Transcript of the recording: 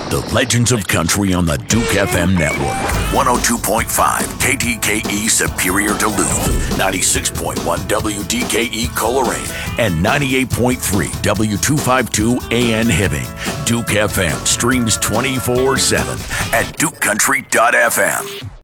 The Legends of Country on the Duke FM network. 102.5 KDKE Superior Duluth, 96.1 WDKE Coleraine, and 98.3 W252 AN Hibbing. Duke FM streams 24/7 at dukecountry.fm.